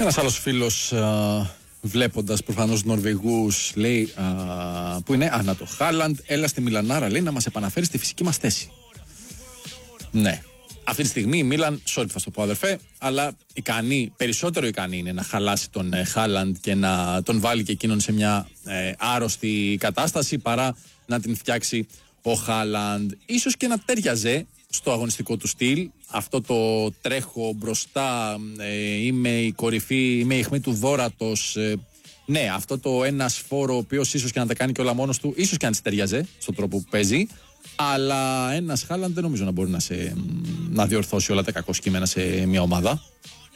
Ένας άλλος φίλος, βλέποντας προφανώς τους Νορβηγούς, λέει, που είναι το Χάλαντ, έλα στη Μιλανάρα, λέει, να μας επαναφέρει στη φυσική μας θέση. Ναι. Αυτή τη στιγμή η Μίλαν, sorry θα στο πω αδερφέ, αλλά περισσότερο ικανή είναι να χαλάσει τον Χάλαντ και να τον βάλει και εκείνον σε μια άρρωστη κατάσταση παρά να την φτιάξει ο Χάλαντ. Ίσως και να τέριαζε στο αγωνιστικό του στυλ, αυτό το τρέχω μπροστά, είμαι η κορυφή, είμαι η αιχμή του δόρατος. Ναι, αυτό το ένας φόρο ο οποίος ίσως και να τα κάνει και όλα μόνος του, ίσως και να της ταιριάζε στον τρόπο που παίζει. Αλλά ένας Χάλαντ δεν νομίζω να μπορεί να διορθώσει όλα τα κακό κείμενα σε μια ομάδα.